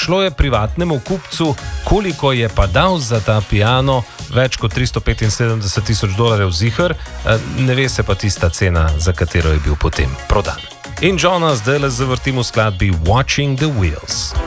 šlo je privatnemu kupcu, koliko je pa dal za ta piano, več kot $375,000 ziher, ne ve se pa tista cena, za katero je bil potem prodan. In Johna zdaj le zavrtimo v skladbi Watching the Wheels.